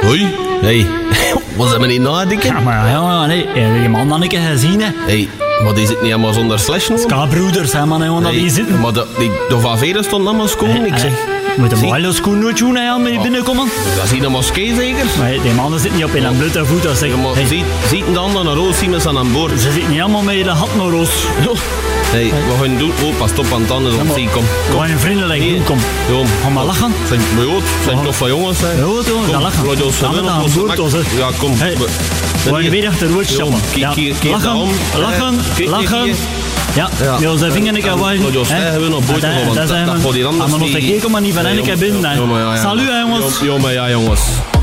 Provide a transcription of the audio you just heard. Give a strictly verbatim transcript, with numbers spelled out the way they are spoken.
Hoi. Hey. Was dat me niet nadenken? Ja, maar ja, nee. Die man had ik gezien, hè. Hey, maar die zit niet allemaal zonder slash, no? Ska-broeders, hè, man, jongen, dat Hey, die zitten. maar de, die, de Van Veren stond allemaal schoon, ik zeg. Moet de Zie- mooie schoen nooit doen, hè, met die binnenkomen. Dat is hier een moskee zeker? Maar die mannen zitten niet op in een blote voet. Dat zeg, Ja, maar hey, ziet, ziet de anderen naar roos zien met aan boord. ze zitten niet allemaal met de hat naar roos. Hey, wat gaan we doen? Oh, pas op aan het anders op zee, kom. Gewoon een vriendelijk doen, kom. Jong. Ga maar lachen. Zijn, maar joh, zijn toch van jongens, hè? Ja, goed, jongen, Kom, ga lachen. laat ons Ga met winnen, aan ons boord, mak- ons, hè. Ja, kom. Hey, We- gewoon hier. weer achter rood stappen. Jong, Ja, keer- keer lachen, daarom. lachen, Eh, kijk, lachen. kijk, Ja, Ja. ja, onze vinger ik aan Laat ons zeggen, we nog boot Dat- gaan, want dat dat- zijn dat we- gaat hier anders Aan mijn niet. nog te kijken, maar niet van Ja, één keer jong, binnen. hè. jong, maar ja, ja. Salut, hè, jongens. Jong, maar ja, jongens.